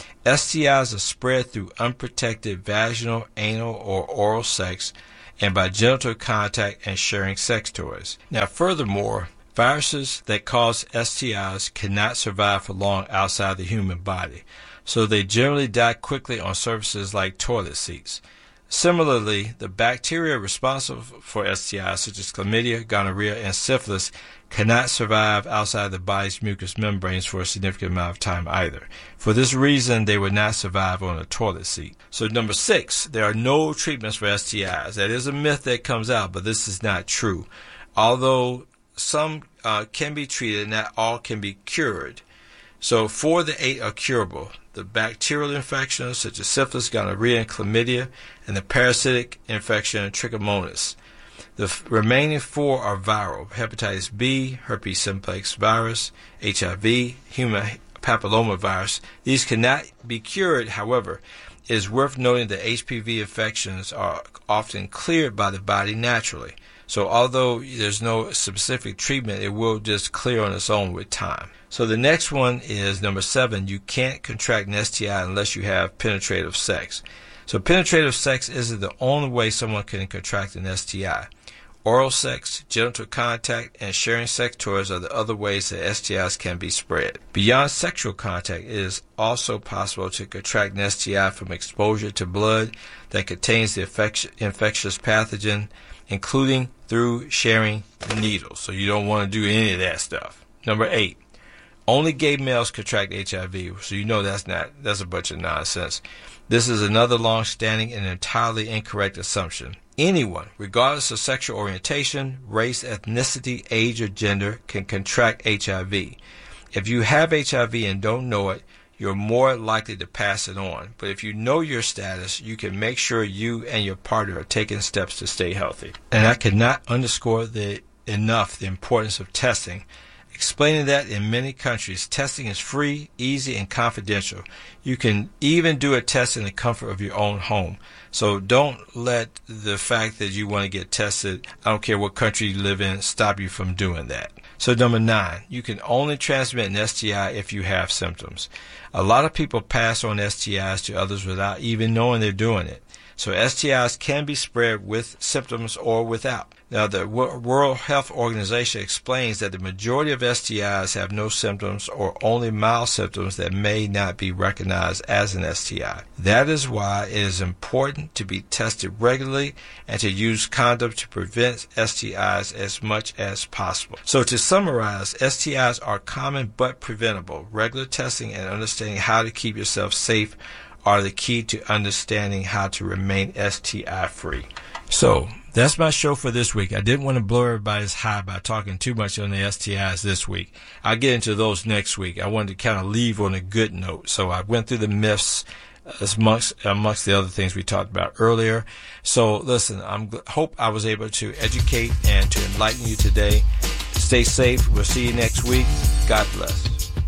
S T Is are spread through unprotected vaginal, anal, or oral sex, and by genital contact and sharing sex toys. Now, furthermore, viruses that cause S T Is cannot survive for long outside the human body, so they generally die quickly on surfaces like toilet seats. Similarly, the bacteria responsible for S T Is, such as chlamydia, gonorrhea, and syphilis, cannot survive outside the body's mucous membranes for a significant amount of time either. For this reason, they would not survive on a toilet seat. So number six, there are no treatments for S T Is. That is a myth that comes out, but this is not true. Although some uh, can be treated, not all can be cured. So four of the eight are curable. The bacterial infections such as syphilis, gonorrhea, and chlamydia, and the parasitic infection of trichomonas. The f- remaining four are viral: hepatitis B, herpes simplex virus, H I V, human papillomavirus. These cannot be cured. However, it is worth noting that H P V infections are often cleared by the body naturally. So although there's no specific treatment, it will just clear on its own with time. So the next one is number seven. You can't contract an S T I unless you have penetrative sex. So penetrative sex isn't the only way someone can contract an S T I. Oral sex, genital contact, and sharing sex toys are the other ways that S T Is can be spread. Beyond sexual contact, it is also possible to contract an S T I from exposure to blood that contains the infectious pathogen, including through sharing needles. So you don't want to do any of that stuff. Number eight. Only gay males contract H I V, so you know that's not that's a bunch of nonsense. This is another long-standing and entirely incorrect assumption. Anyone, regardless of sexual orientation, race, ethnicity, age, or gender, can contract H I V. If you have H I V and don't know it, you're more likely to pass it on. But if you know your status, you can make sure you and your partner are taking steps to stay healthy. And I cannot underscore the enough the importance of testing. Explaining that in many countries, testing is free, easy, and confidential. You can even do a test in the comfort of your own home. So don't let the fact that you want to get tested, I don't care what country you live in, stop you from doing that. So number nine, you can only transmit an S T I if you have symptoms. A lot of people pass on S T Is to others without even knowing they're doing it. So S T Is can be spread with symptoms or without. Now, the World Health Organization explains that the majority of S T Is have no symptoms or only mild symptoms that may not be recognized as an S T I. That is why it is important to be tested regularly and to use condoms to prevent S T Is as much as possible. So to summarize, S T Is are common but preventable. Regular testing and understanding how to keep yourself safe are the key to understanding how to remain S T I free. So that's my show for this week. I didn't want to blow everybody's high by talking too much on the S T Is this week. I'll get into those next week. I wanted to kind of leave on a good note. So I went through the myths amongst, amongst the other things we talked about earlier. So listen, I hope I was able to educate and to enlighten you today. Stay safe. We'll see you next week. God bless.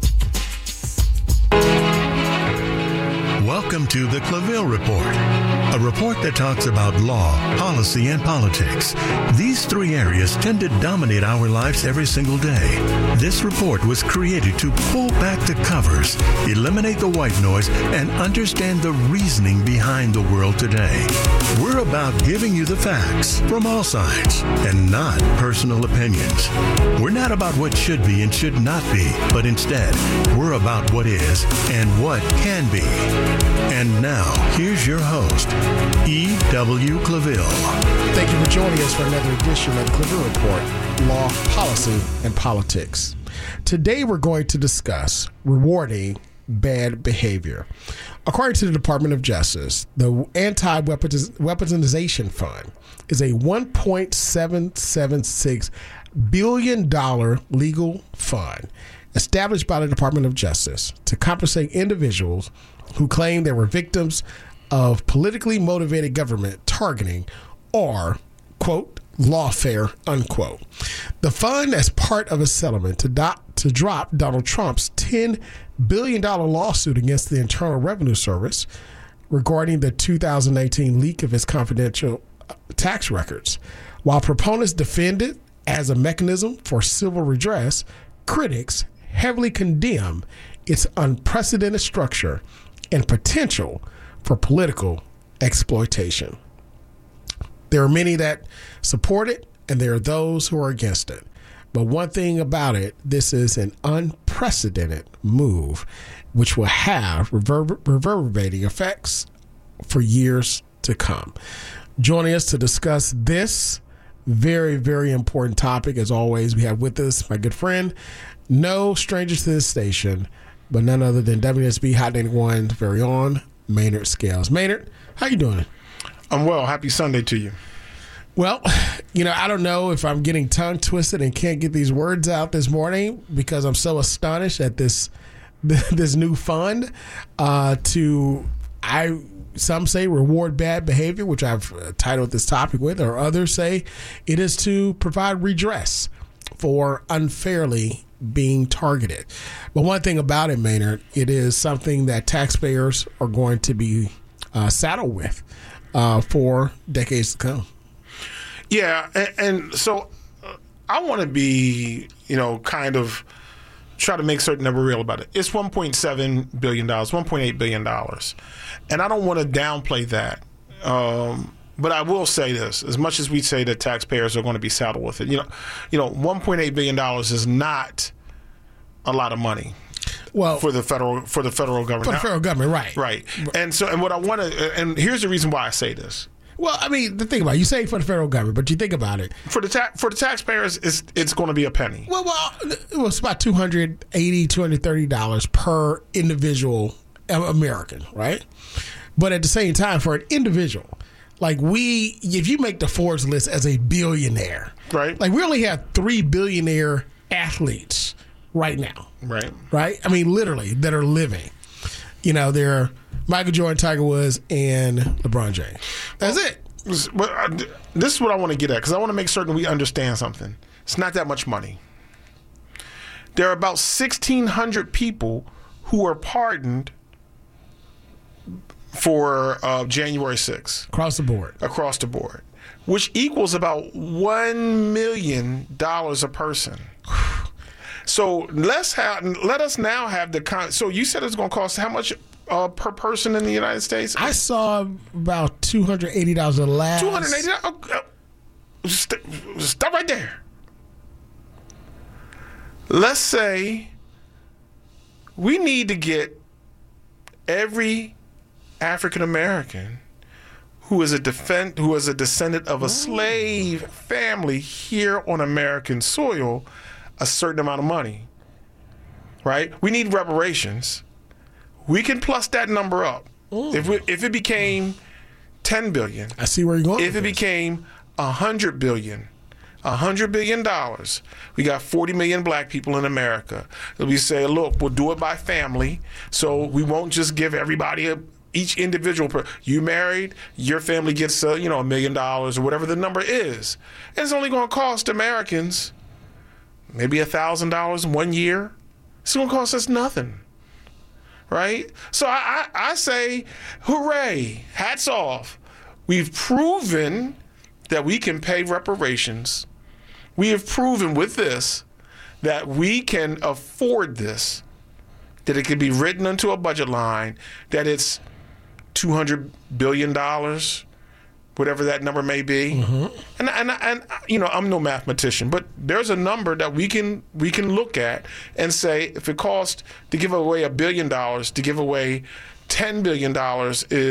Welcome to the Claville Report, a report that talks about law, policy, and politics. These three areas tend to dominate our lives every single day. This report was created to pull back the covers, eliminate the white noise, and understand the reasoning behind the world today. We're about giving you the facts from all sides and not personal opinions. We're not about what should be and should not be, but instead, we're about what is and what can be. And now, here's your host, E W. Claville. Thank you for joining us for another edition of Claville Report, Law, Policy, and Politics. Today, we're going to discuss rewarding bad behavior. According to the Department of Justice, the Anti-Weaponization Fund is a one point seven seven six billion dollars legal fund established by the Department of Justice to compensate individuals who claim they were victims of politically motivated government targeting or, quote, lawfare, unquote. The fund, as part of a settlement to, do- to drop Donald Trump's ten billion dollars lawsuit against the Internal Revenue Service regarding the two thousand nineteen leak of his confidential tax records. While proponents defend it as a mechanism for civil redress, critics heavily condemn its unprecedented structure and potential for political exploitation. There are many that support it, and there are those who are against it. But one thing about it, this is an unprecedented move, which will have reverber- reverberating effects for years to come. Joining us to discuss this very, very important topic, as always, we have with us my good friend, no stranger to this station, but none other than W N S B Hot ninety-one's very own Maynard Scales. Maynard, how you doing? I'm well. Happy Sunday to you. Well, you know, I don't know if I'm getting tongue twisted and can't get these words out this morning because I'm so astonished at this this new fund uh, to, I some say reward bad behavior, which I've titled this topic with, or others say it is to provide redress for unfairly being targeted. But one thing about it, Maynard, it is something that taxpayers are going to be uh, saddled with uh, for decades to come. Yeah, and, and so uh, I want to be, you know, kind of try to make certain that we're real about it. It's one point seven billion dollars, one point eight billion dollars. And I don't want to downplay that. Um, but I will say this, as much as we say that taxpayers are going to be saddled with it, you know, you know, one point eight billion dollars is not a lot of money. Well, for the federal for the federal government. For the federal government, right. Right. And so and what I want to and here's the reason why I say this. Well, I mean, the thing about it, you say for the federal government, but you think about it. For the ta- for the taxpayers, it's it's going to be a penny. Well, well, it was about two hundred eighty dollars, two hundred thirty dollars per individual American, right? But at the same time, for an individual, like we, if you make the Forbes list as a billionaire, right? Like we only have three billionaire athletes right now, right? Right? I mean, literally, that are living. You know, they're Michael Jordan, Tiger Woods, and LeBron James. That's it. This is what I want to get at, because I want to make certain we understand something. It's not that much money. There are about sixteen hundred people who are pardoned for uh, January sixth. Across the board. Across the board. Which equals about one million dollars a person. So let's have, let us now have the con- so you said it's going to cost how much uh, per person in the United States? I saw about two hundred eighty dollars a last. two hundred eighty dollars? Oh, oh, st- stop right there. Let's say we need to get every African American who is a defend, who is a descendant of a slave family here on American soil a certain amount of money, right? We need reparations. We can plus that number up. Ooh. If we, if it became ten billion, I see where you're going. If it became a hundred billion, a hundred billion dollars, we got forty million black people in America. We say, look, we'll do it by family, so we won't just give everybody a. Each individual, per, you married, your family gets a, you know a million dollars or whatever the number is, and it's only going to cost Americans maybe a thousand dollars in one year. It's going to cost us nothing, right? So I, I, I say, hooray, hats off. We've proven that we can pay reparations. We have proven with this that we can afford this, that it can be written into a budget line, that it's two hundred billion dollars, whatever that number may be. Mm-hmm. And, and, and, you know, I'm no mathematician, but there's a number that we can we can look at and say, if it costs to give away a billion dollars, to give away ten billion dollars is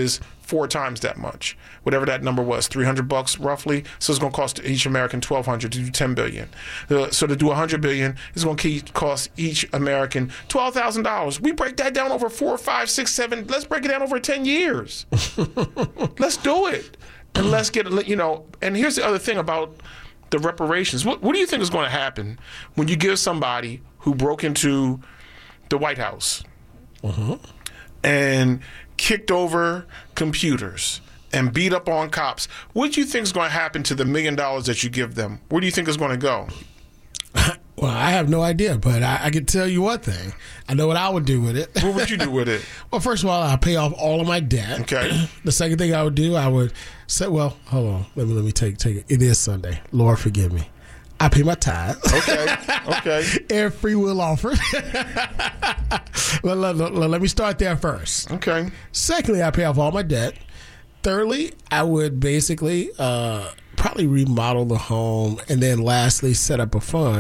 four times that much, whatever that number was, three hundred bucks roughly. So it's going to cost each American twelve hundred to do ten billion. Uh, so to do one hundred billion, it's going to cost each American twelve thousand dollars. We break that down over four, five, six, seven. Let's break it down over ten years. Let's do it. And let's get, you know, and here's the other thing about the reparations. What, what do you think is going to happen when you give somebody who broke into the White House uh-huh. and kicked over computers and beat up on cops? What do you think is going to happen to the million dollars that you give them? Where do you think it's going to go? Well, I have no idea, but I, I can tell you one thing. I know what I would do with it. What would you do with it? Well, first of all, I'll pay off all of my debt. Okay. The second thing I would do, I would say, well, hold on. Let me let me take take it. It is Sunday. Lord, forgive me. I pay my tithes. Okay. Okay. And free will offer. let, let, let, let me start there first. Okay. Secondly, I pay off all my debt. Thirdly, I would basically uh, probably remodel the home, and then lastly, set up a fund